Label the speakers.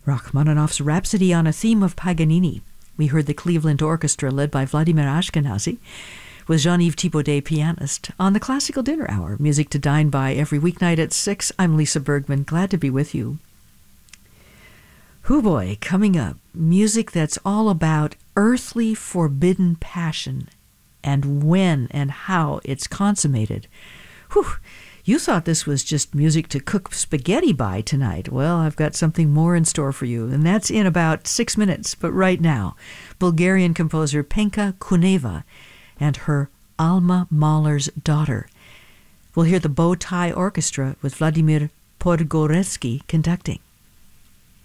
Speaker 1: Rachmaninoff's Rhapsody on a Theme of Paganini. We heard the Cleveland Orchestra led by Vladimir Ashkenazy with Jean-Yves Thibaudet, pianist, on the Classical Dinner Hour. Music to dine by every weeknight at 6. I'm Lisa Bergman. Glad to be with you. Hoo boy, coming up, music that's all about earthly forbidden passion and when and how it's consummated. Whew, you thought this was just music to cook spaghetti by tonight. Well, I've got something more in store for you, and that's in about 6 minutes. But right now, Bulgarian composer Penka Kuneva and her Alma Mahler's Daughter. We'll hear the Bow Tie Orchestra with Vladimir Podgoretsky conducting.